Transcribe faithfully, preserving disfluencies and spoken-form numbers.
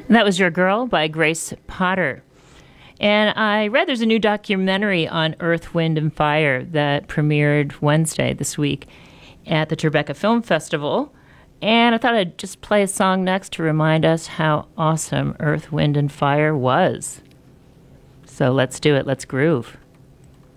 And that was Your Girl by Grace Potter. And I read there's a new documentary on Earth, Wind, and Fire that premiered Wednesday this week at the Tribeca Film Festival. And I thought I'd just play a song next to remind us how awesome Earth, Wind, and Fire was. So let's do it. Let's groove.